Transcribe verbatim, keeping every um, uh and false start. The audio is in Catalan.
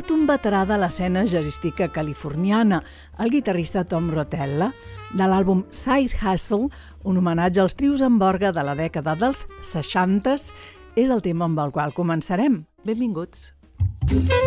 tot un veterà de l'escena jazzística californiana, el guitarrista Tom Rotella, de l'àlbum Side Hustle, un homenatge als trios en voga de la dècada dels seixanta, és el tema amb el qual començarem. Benvinguts!